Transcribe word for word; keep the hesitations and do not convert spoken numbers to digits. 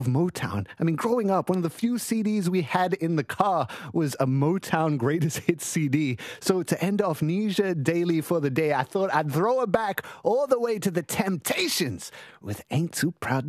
Motown. I mean, growing up, one of the few C Ds we had in the car was a Motown Greatest Hits C D. So to end off Nisha Daily for the day, I thought I'd throw it back all the way to the Temptations with Ain't Too Proud